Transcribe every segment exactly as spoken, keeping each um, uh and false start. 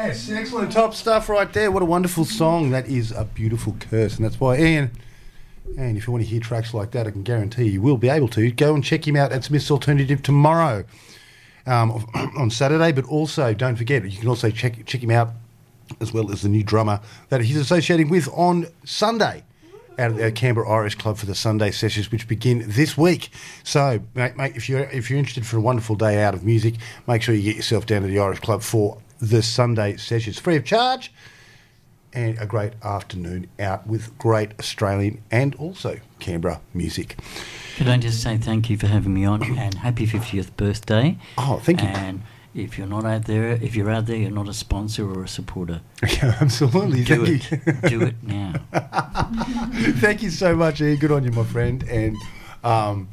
Yes, excellent top stuff right there. What a wonderful song. That is a beautiful curse, and that's why Ian, and if you want to hear tracks like that, I can guarantee you will be able to. Go and check him out at Smith's Alternative tomorrow um, on Saturday, but also don't forget, you can also check check him out as well as the new drummer that he's associating with on Sunday out at the Canberra Irish Club for the Sunday sessions, which begin this week. So, mate, mate, if you're if you're interested for a wonderful day out of music, make sure you get yourself down to the Irish Club for the Sunday sessions, free of charge, and a great afternoon out with great Australian and also Canberra music. Could I just say thank you for having me on, and happy fiftieth birthday. Oh, thank you. And if you're not out there, if you're out there, you're not a sponsor or a supporter. Yeah, absolutely. Do thank it. you. Do it now. Thank you so much, Ian. Good on you, my friend. And um,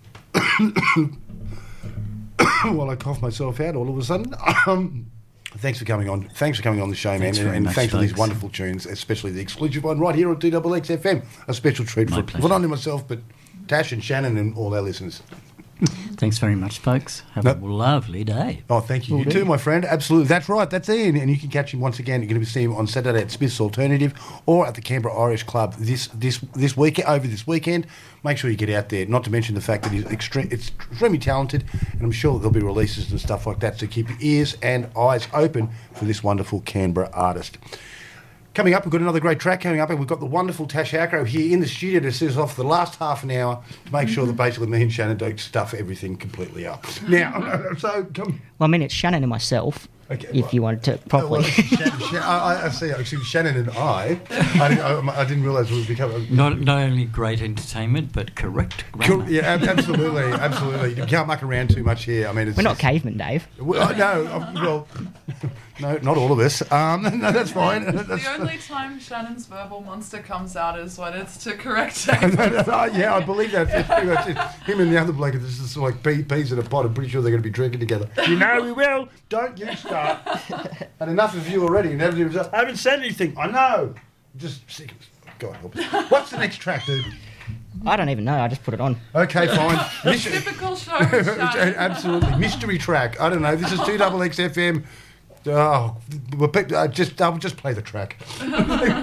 while I cough myself out all of a sudden, um, thanks for coming on. Thanks for coming on the show, Thanks man. very And, much, and thanks for these folks. wonderful tunes, especially the exclusive one right here on two X X F M. A special treat My for pleasure. not only myself, but Tash and Shannon and all our listeners. Thanks very much, folks. Have Nope. a lovely day. Oh, thank you. Will You do. too, my friend. Absolutely. That's right. That's Ian. And you can catch him once again. You're going to see him on Saturday at Smith's Alternative or at the Canberra Irish Club this this this week over this weekend. Make sure you get out there. Not to mention the fact that he's extreme, it's extremely talented, and I'm sure there'll be releases and stuff like that. So keep your ears and eyes open for this wonderful Canberra artist. Coming up, we've got another great track coming up, and we've got the wonderful Tash Akro here in the studio to set us off for the last half an hour to make sure that basically me and Shannon don't stuff everything completely up. Now, so come. Well, I mean, it's Shannon and myself, Okay, if right. you wanted to Oh, properly. well, Shannon, Shannon, I, I see. Actually, Shannon and I. I didn't, I, I didn't realise we would become. A, Not not only great entertainment, but correct grammar. Cool, yeah, ab- absolutely, absolutely. You can't muck around too much here. I mean, it's We're not just- cavemen, Dave. Well, uh, no, uh, well, no, not all of us. Um, no, that's fine. That's, The only time Shannon's verbal monster comes out is when it's to correct no, Dave. no, no, yeah, I believe that. That's pretty much it. Him and the other bloke are just sort of like pea, peas in a pot. I'm pretty sure they're going to be drinking together. You know we will. Don't you start. And enough of you already. And everybody was, I haven't said anything. I know. Just sick. Go on, help us. What's the next track, dude? I don't even know. I just put it on. Okay, fine. Mystery- Typical show with Shannon. Absolutely. Mystery track. I don't know. This is two X X F M. Oh, we'll pick, uh, just, I'll just play the track.